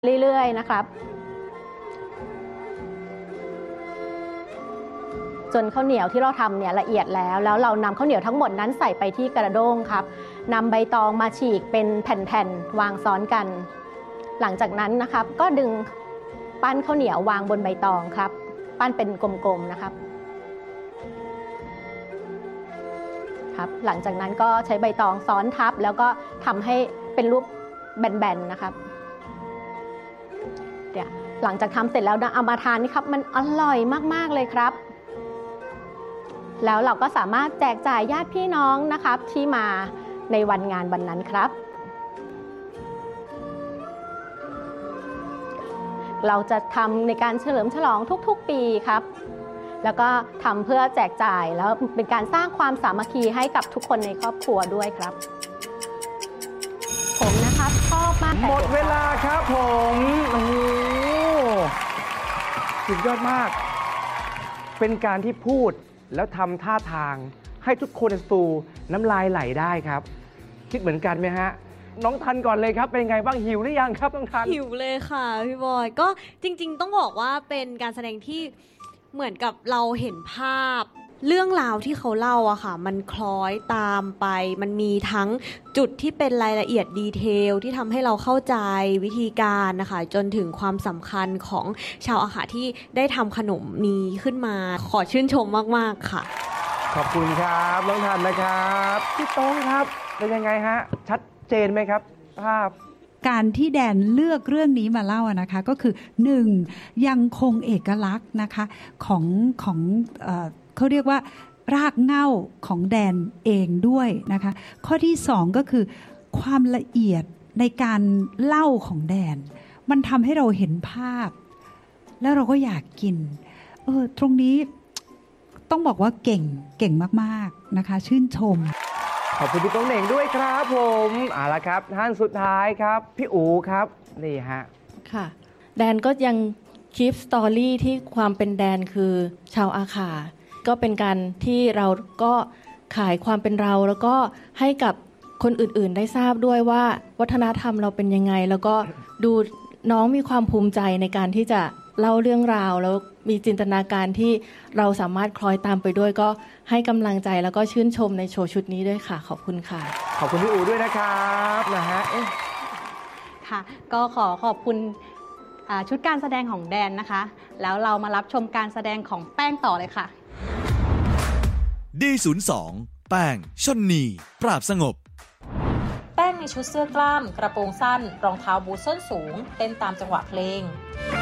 เรื่อยๆนะครับจนข้าวเหนียวที่เราทำเนี่ยละเอียดแล้วเรานำข้าวเหนียวทั้งหมดนั้นใส่ไปที่กระด้งครับนำใบตองมาฉีกเป็นแผ่นๆวางซ้อนกันหลังจากนั้นนะครับก็ดึงปั้นข้าวเหนียววางบนใบตองครับปั้นเป็นกลมๆนะครับหลังจากนั้นก็ใช้ใบตองซ้อนทับแล้วก็ทำให้เป็นรูปแบนๆนะครับเดี๋ยวหลังจากทำเสร็จแล้วนะเอามาทานนี่ครับมันอร่อยมากๆเลยครับแล้วเราก็สามารถแจกจ่ายญาติพี่น้องนะครับที่มาในวันงานวันนั้นครับเราจะทำในการเฉลิมฉลองทุกๆปีครับแล้วก็ทำเพื่อแจกจ่ายแล้วเป็นการสร้างความสามัคคีให้กับทุกคนในครอบครัวด้วยครับผมนะครับชอบมากหมดเวลาครับผมโอ้โหสุดยอดมากเป็นการที่พูดแล้วทำท่าทางให้ทุกคนในสตูน้ำลายไหลได้ครับคิดเหมือนกันไหมฮะน้องทันก่อนเลยครับเป็นไงบ้างหิวหรือยังครับน้องทันหิวเลยค่ะพี่บอยก็จริงๆต้องบอกว่าเป็นการแสดงที่เหมือนกับเราเห็นภาพเรื่องราวที่เขาเล่าอะค่ะมันคล้อยตามไปมันมีทั้งจุดที่เป็นรายละเอียดดีเทลที่ทำให้เราเข้าใจวิธีการนะคะจนถึงความสำคัญของชาวอาขาที่ได้ทำขนมนี้ขึ้นมาขอชื่นชมมากๆค่ะขอบคุณครับน้องทันนะครับพี่โต้งครับเป็นยังไงฮะชัดเจนไหมครับภาพการที่แดนเลือกเรื่องนี้มาเล่านะคะก็คือ1ยังคงเอกลักษณ์นะคะของเขาเรียกว่ารากเหง้าของแดนเองด้วยนะคะข้อที่2ก็คือความละเอียดในการเล่าของแดนมันทำให้เราเห็นภาพแล้วเราก็อยากกินตรงนี้ต้องบอกว่าเก่งมากๆนะคะชื่นชมขอบคุณพี่โต้งเหน่งด้วยครับผมเอาละครับท่านสุดท้ายครับพี่อู๋ครับนี่ฮะค่ะแดนก็ยังคีปสตอรี่ที่ความเป็นแดนคือชาวอาขาก็เป็นการที่เราก็ขายความเป็นเราแล้วก็ให้กับคนอื่นๆได้ทราบด้วยว่าวัฒนธรรมเราเป็นยังไงแล้วก็ดูน้องมีความภูมิใจในการที่จะเล่าเรื่องราวแล้วมีจินตนาการที่เราสามารถคล้อยตามไปด้วยก็ให้กำลังใจแล้วก็ชื่นชมในโชว์ชุดนี้ด้วยค่ะขอบคุณค่ะขอบคุณพี่อูด้วยนะครับนะฮะค่ะก็ขอบคุณชุดการแสดงของแดนนะคะแล้วเรามารับชมการแสดงของแป้งต่อเลยค่ะ D02 แป้งชนนีปราบสงบแป้งในชุดเสื้อกล้ามกระโปรงสั้นรองเท้าบูทส้นสูงเต้นตามจังหวะเพลง